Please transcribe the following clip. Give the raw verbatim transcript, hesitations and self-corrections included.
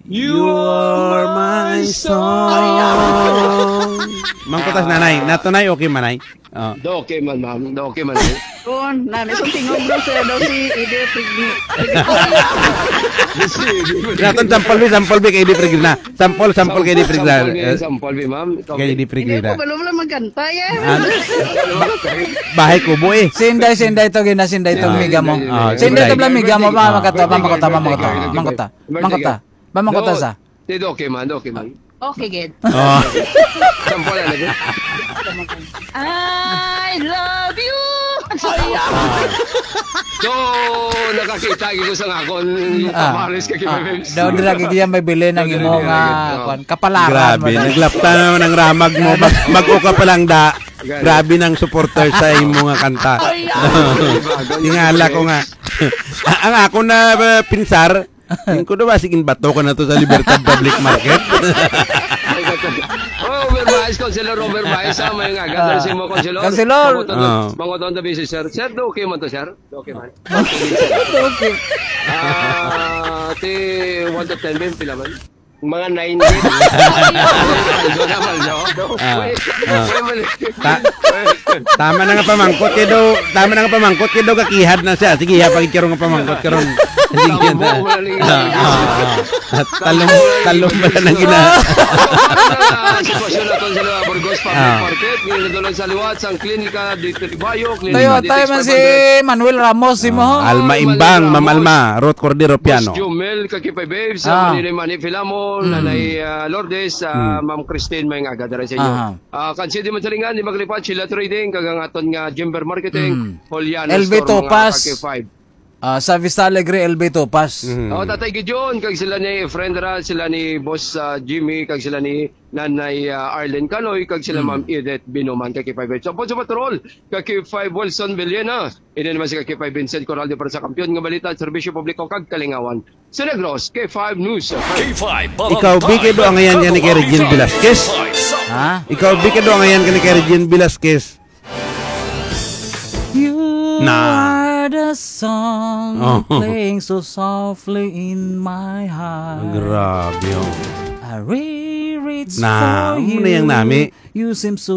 You are my song. Mangkutas nanay, natunay okay manay. Oh. Do okay man, ma'am. Do okay man. Doon, nani itong tingog daw siya daw si Ide Prigni. Naton sampol bi, sampol bi kay Edi Prigrina. Sampol, sampol kay Edi Prigrina. Sampol bi, ma'am. Kay Edi Hindi Prigrina. ko balong lang magkanta yan. Bahay kubo eh. Sinday, sinday to, gina, sinday to, miga mo. Ah, Sinday to, sinday. bla, miga mo, ba, makata, ba, makata, ba, makata, makata, makata, ba, makata sa. Di do okay man, do okay man. Okay, good. Oh. Sampol na lagi. I love you! So, nakakita ko sa ngakon pamaris ka kay Daw dira giya may bili ng imo nga kwan kapalaran. Grabe, naglapta naman ang ramag mo. Mag- Mag-o ka pa lang da. Grabe ng supporter sa imo nga kanta. Tingala ko nga. Ang ako na uh, pinsar, yung ko ba sigin bato ko na to sa Libertad Public Market. Oh, Robert Baez, Consuelo Robert Baez, sa may nga ganda si mo Consuelo. Consuelo. Mangoton da busy sir. Sir, do okay man to sir? Do okay man. Okay. Ah, ti one to ten bin pila man? Mga nine din. Aldo na maldo. Ta- tama na nga pamangkot kay daw, tama na nga pamangkot kay daw kakihad na siya. Sige, ha pagkiro nga pamangkot karon. Sige na. Talong talong ba nang gina. Sitwasyon naton sa Burgos Public Market, nilulod sa liwat sang klinika dito ni Bayo, Tayo tayo man si Manuel Ramos si mo. Alma Imbang, Ma'am Alma, Ruth Cordero Piano. Jumel Kakipay Babes, sa Manila Manny Filamo, Nanay Lourdes, Ma'am Christine may nga gadara sa inyo. Ah, kansi di man salingan di maglipat sila trading kagang aton nga Jimber Marketing, Holiana L B Topas. Ah, sa Vista Alegre L B Topas. Oh, Tatay Gideon, kag sila ni friend ra, sila ni Boss uh, Jimmy, kag sila ni Nanay uh, Arlen Canoy, kag sila Ma'am Edith Binuman kag five. So po sa patrol, kag five Wilson Villena. Ina naman si kag five Vincent Corralde para sa kampiyon nga balita at serbisyo publiko kag Kalingawan. Sa Negros, K five News. K five. Ikaw bikido ang ngayon ka ni kay Regine Velasquez. Ha? Ikaw bikido ang ngayon ka ni kay Regine Velasquez. You Nah. are the song Oh. playing so softly in my heart. Grabe oh. I really reach Nah, for ano you. na yung nami? You seem so